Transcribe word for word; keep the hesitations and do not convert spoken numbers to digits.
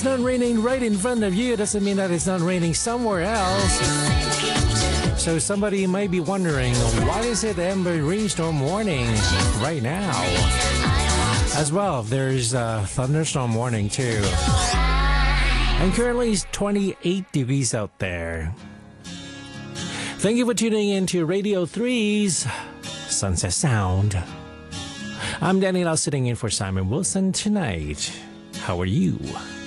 it's not raining right in front of you doesn't mean that it's not raining somewhere else. So somebody might be wondering, why is it Amber rainstorm warning right now? As well, there's a thunderstorm warning too. And currently it's twenty-eight degrees out there. Thank you for tuning in to Radio three's Sunset Sound. I'm Danny Lau sitting in for Simon Wilson tonight. How are you?